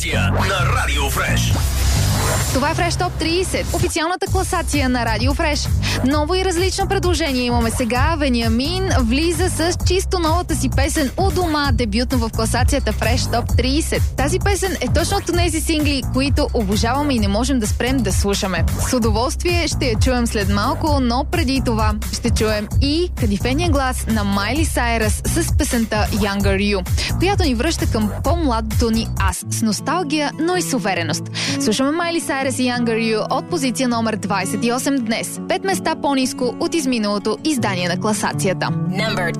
класация на Радио Фреш. Това е Fresh Top 30, официалната класация на Радио Фреш. Ново и различно предложение имаме сега. Вениамин влиза с чисто новата си песен «У дома», дебютно в класацията Fresh Top 30. Тази песен е точно от тези сингли, които обожаваме и не можем да спрем да слушаме. С удоволствие ще я чуем след малко, но преди това ще чуем и кадифения глас на Майли Сайръс с песента Younger You, която ни връща към по-младото ни аз, с носталгия, но и с увереност. Слушаме Майли Сайръс и Younger You от позиция номер 28 днес. 5 места по-ниско от изминалото издание на класацията. Number